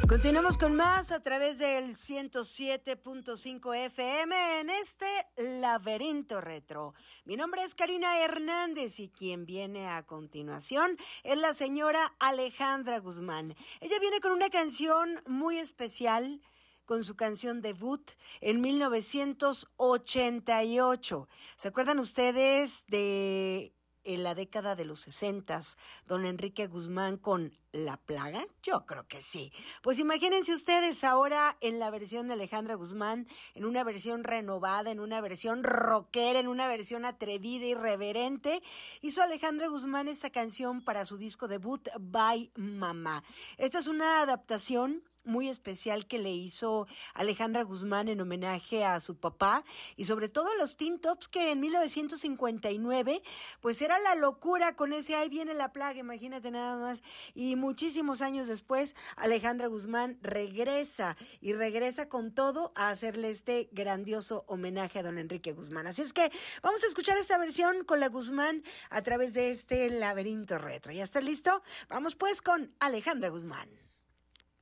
Continuamos con más a través del 107.5 FM en este Laberinto Retro. Mi nombre es Karina Hernández y quien viene a continuación es la señora Alejandra Guzmán. Ella viene con una canción muy especial, con su canción debut en 1988. ¿Se acuerdan ustedes de en la década de los 60, don Enrique Guzmán con La Plaga? Yo creo que sí. Pues imagínense ustedes ahora en la versión de Alejandra Guzmán, en una versión renovada, en una versión rockera, en una versión atrevida, irreverente. Hizo Alejandra Guzmán esta canción para su disco debut, Bye Mamá. Esta es una adaptación muy especial que le hizo Alejandra Guzmán en homenaje a su papá y sobre todo a los Teen Tops, que en 1959 pues era la locura con ese Ahí viene la plaga, imagínate nada más. Y muchísimos años después Alejandra Guzmán regresa con todo a hacerle este grandioso homenaje a don Enrique Guzmán. Así es que vamos a escuchar esta versión con la Guzmán a través de este Laberinto Retro. ¿Ya está listo? Vamos pues con Alejandra Guzmán.